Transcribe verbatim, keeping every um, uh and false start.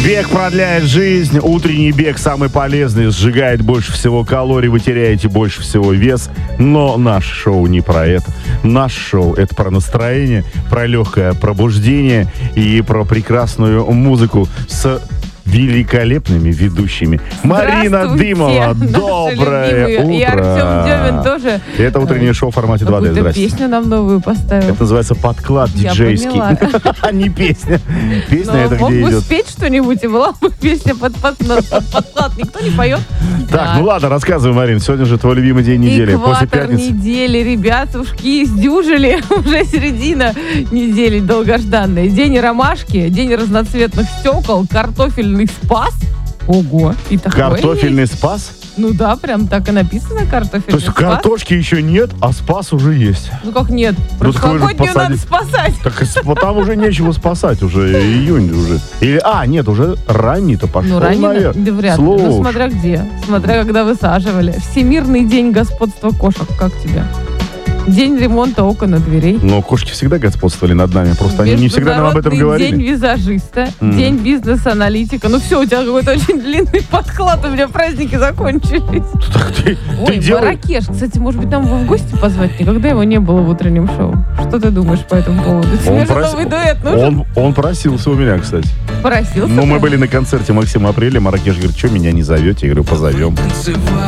Бег продляет жизнь, утренний бег самый полезный, сжигает больше всего калорий, вы теряете больше всего вес. Но наше шоу не про это. Наше шоу — это про настроение, про легкое пробуждение и про прекрасную музыку с великолепными ведущими. Марина Дымова, доброе утро. И Артем Демин тоже. Это утреннее шоу в формате два дэ. Какую-то песню нам новую поставил. Это называется подклад диджейский. А не песня. Песня это где идет. Мог бы спеть что-нибудь, и была бы песня под подклад. Никто не поет. Так, ну ладно, рассказывай, Марин. Сегодня же твой любимый день недели. После Экватор пятницы. недели, ребятушки, сдюжили. Уже середина недели долгожданная. День ромашки, день разноцветных стекол, картофельный спас. Ого, и такое Картофельный есть. спас? Ну да, прям так и написано, картофельный То есть спас. картошки еще нет, а спас уже есть. Ну как нет? Ну, так вы же Прошлогоднюю надо посади- спасать. Так с- там уже нечего спасать, уже июнь уже. Или, а, нет, уже ранний-то пошел, Ну, ранее, наверное. да вряд ли. Слушай. Ну, смотря где. Смотря когда высаживали. Всемирный день господства кошек. Как тебе? День ремонта окон и дверей. Но кошки всегда господствовали над нами, просто они не всегда нам об этом Международный говорили. день визажиста, Мгм. день бизнес-аналитика. Ну все, у тебя какой-то очень длинный подклад, у меня праздники закончились. Так ты, Ой, ты делай- Маракеш, кстати, может быть, нам его в гости позвать? Никогда его не было в утреннем шоу. Что ты думаешь по этому поводу? Тебе же прос- новый дуэт нужен? он, он просился у меня, кстати. Просился? Ну, мы прям? были на концерте Максима Апреля, Маракеш говорит, что меня не зовете? Я говорю, позовем.